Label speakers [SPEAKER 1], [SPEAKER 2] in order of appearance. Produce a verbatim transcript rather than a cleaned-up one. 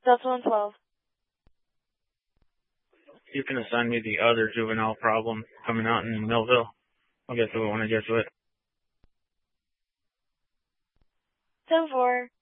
[SPEAKER 1] Delta one twelve.
[SPEAKER 2] You can assign me the other juvenile problem coming out in Millville. I'll get to it when I get to it.
[SPEAKER 1] ten four.